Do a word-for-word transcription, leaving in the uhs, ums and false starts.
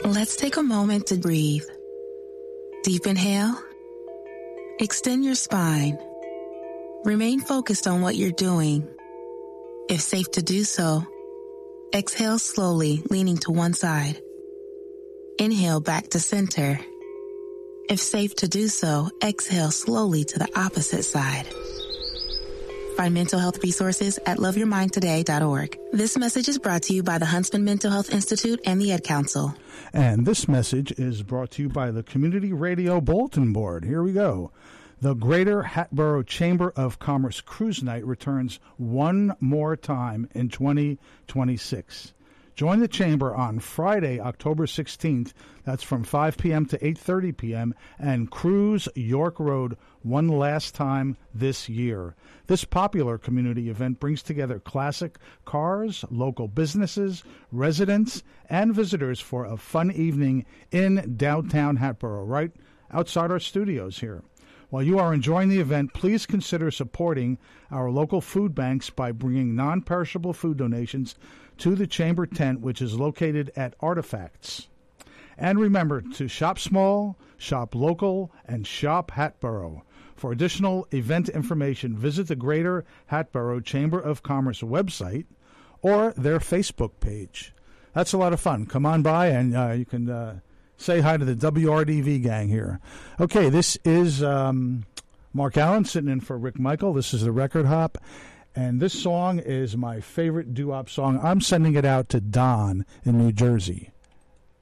Let's take a moment to breathe. Deep inhale. Extend your spine. Remain focused on what you're doing. If safe to do so, exhale slowly, leaning to one side. Inhale back to center. If safe to do so, exhale slowly to the opposite side. Find mental health resources at love your mind today dot org. This message is brought to you by the Huntsman Mental Health Institute and the Ed Council. And this message is brought to you by the Community Radio Bulletin Board. Here we go. The Greater Hatboro Chamber of Commerce Cruise Night returns one more time in twenty twenty-six. Join the Chamber on Friday, October sixteenth. That's from five p.m. to eight thirty p.m. and cruise York Road one last time this year. This popular community event brings together classic cars, local businesses, residents, and visitors for a fun evening in downtown Hatboro, right outside our studios here. While you are enjoying the event, please consider supporting our local food banks by bringing non-perishable food donations to the Chamber tent, which is located at Artifacts. And remember to shop small, shop local, and shop Hatboro. For additional event information, visit the Greater Hatboro Chamber of Commerce website or their Facebook page. That's a lot of fun. Come on by and uh, you can... Uh, Say hi to the W R D V gang here. Okay, this is um, Mark Allen sitting in for Rick Michael. This is the Record Hop. And this song is my favorite doo-wop song. I'm sending it out to Don in New Jersey.